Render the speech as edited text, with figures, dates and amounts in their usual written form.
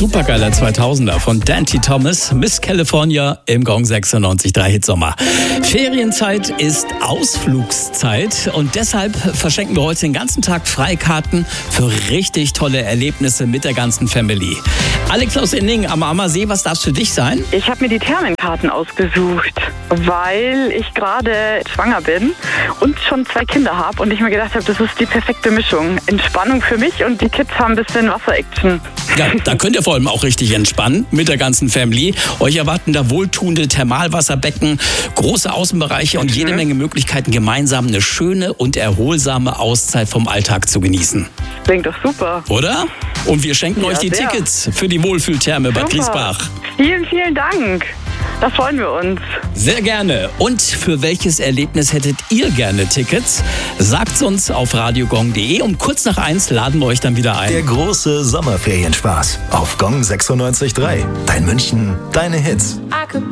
Supergeiler 2000er von Dante Thomas, Miss California im Gong 96.3 Hitsommer. Ferienzeit ist Ausflugszeit und deshalb verschenken wir heute den ganzen Tag Freikarten für richtig tolle Erlebnisse mit der ganzen Family. Alex aus Inning am Ammersee, was darf es für dich sein? Ich habe mir die Thermenkarten ausgesucht, weil ich gerade schwanger bin und schon 2 Kinder habe und ich mir gedacht habe, das ist die perfekte Mischung. Entspannung für mich und die Kids haben ein bisschen Wasseraction. Ja, da könnt ihr vor allem auch richtig entspannen mit der ganzen Family. Euch erwarten da wohltuende Thermalwasserbecken, große Außenbereiche und jede Menge Möglichkeiten, gemeinsam eine schöne und erholsame Auszeit vom Alltag zu genießen. Klingt doch super. Oder? Und wir schenken euch die sehr. Tickets für die Wohlfühltherme Bad Griesbach. Vielen, vielen Dank. Da freuen wir uns. Sehr gerne. Und für welches Erlebnis hättet ihr gerne Tickets? Sagt's uns auf radiogong.de. Um kurz nach 1 laden wir euch dann wieder ein. Der große Sommerferienspaß auf Gong 96.3. Dein München, deine Hits.